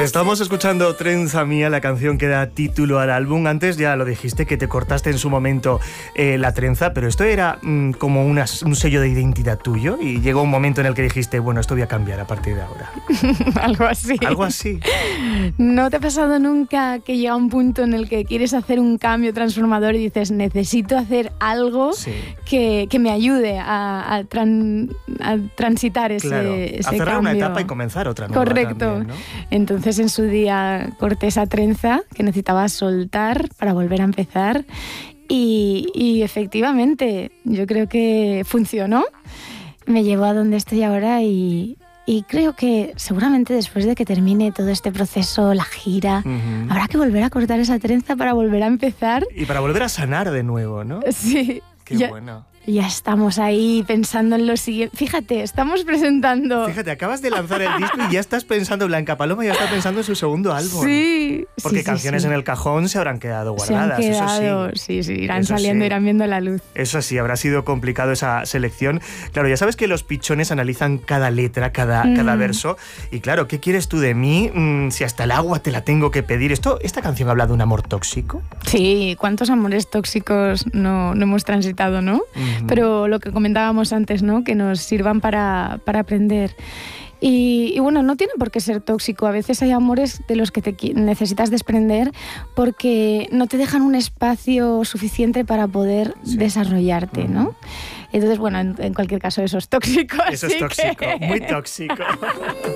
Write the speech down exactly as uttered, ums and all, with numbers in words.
Estamos escuchando Trenza Mía, la canción que da título al álbum. Antes ya lo dijiste, que te cortaste en su momento eh, la trenza, pero esto era mmm, como una, un sello de identidad tuyo, y llegó un momento en el que dijiste, bueno, esto voy a cambiar a partir de ahora. Algo así. Algo así. ¿No te ha pasado nunca que llega un punto en el que quieres hacer un cambio transformador y dices, necesito hacer algo sí. que, que me ayude a, a, tran, a transitar ese, claro. ese a cerrar cambio? una etapa y comenzar otra nueva. Correcto. También, ¿no? Entonces en su día corté esa trenza que necesitaba soltar para volver a empezar y, y efectivamente yo creo que funcionó. Me llevó a donde estoy ahora y... Y creo que seguramente después de que termine todo este proceso, la gira, uh-huh. habrá que volver a cortar esa trenza para volver a empezar. Y para volver a sanar de nuevo, ¿no? Sí. Qué ya, bueno. Ya estamos ahí pensando en lo siguiente. Fíjate, estamos presentando... Fíjate, acabas de lanzar el disco y ya estás pensando, Blanca Paloma ya está pensando en su segundo álbum. Sí. Porque sí, canciones sí, sí. en el cajón se habrán quedado guardadas, se han quedado, eso sí. Sí, sí, irán eso saliendo, sí. irán viendo la luz. Eso sí, habrá sido complicado esa selección. Claro, ya sabes que los pichones analizan cada letra, cada, mm. cada verso. Y claro, ¿qué quieres tú de mí? Mm, si hasta el agua te la tengo que pedir. ¿Esto, ¿Esta canción habla de un amor tóxico? Sí, ¿cuántos amores tóxicos no, no hemos transitado, no? Uh-huh. Pero lo que comentábamos antes, ¿no? Que nos sirvan para, para aprender. Y, y bueno, no tiene por qué ser tóxico. A veces hay amores de los que te necesitas desprender porque no te dejan un espacio suficiente para poder sí. desarrollarte, uh-huh. ¿no? Entonces, bueno, en, en cualquier caso eso es tóxico. Eso es tóxico, que... muy tóxico.